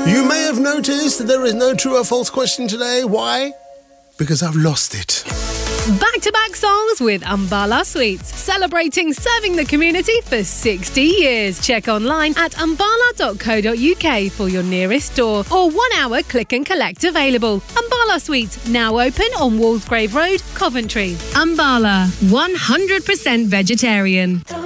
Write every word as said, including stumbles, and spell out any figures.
You may have noticed that there is no true or false question today. Why? Because I've lost it. Back-to-back songs with Umbala Sweets, celebrating serving the community for sixty years. Check online at umbala dot co dot uk for your nearest store or one-hour click and collect available. Umbala Sweets, now open on Walsgrave Road, Coventry. Umbala, one hundred percent vegetarian.